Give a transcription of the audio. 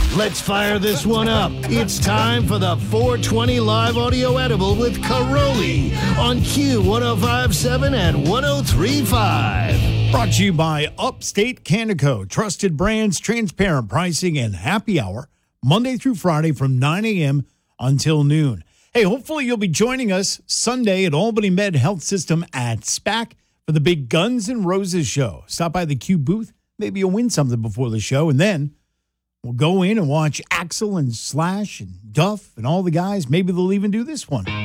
Let's fire this one up. It's time for the 420 Live Audio Edible with Caroli on Q1057 and 1035. Brought to you by Upstate Candico. Trusted brands, transparent pricing, and happy hour Monday through Friday from 9 a.m. until noon. Hey, hopefully you'll be joining us Sunday at Albany Med Health System at SPAC for the big Guns N' Roses show. Stop by the Q booth. Maybe you'll win something before the show, and then we'll go in and watch Axl and Slash and Duff and all the guys. Maybe they'll even do this one.